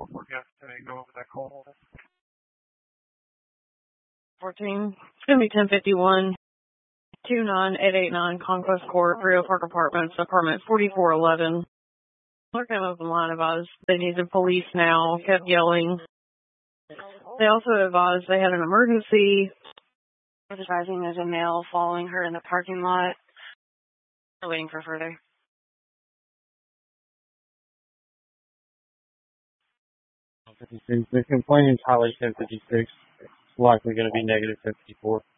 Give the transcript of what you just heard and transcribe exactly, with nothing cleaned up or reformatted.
four four. Yeah, can I go over that call? fourteen. It's going to be ten fifty-one. two nine eight eight nine Conquest Court, Rio Park Apartments, apartment forty-four eleven. Clerk came up the line advised they needed police now, kept yelling. They also advised they had an emergency. Advertising there's a male following her in the parking lot. They're waiting for further. fifty-six. The complainant's highly ten fifty-six. It's likely going to be negative ten fifty-four.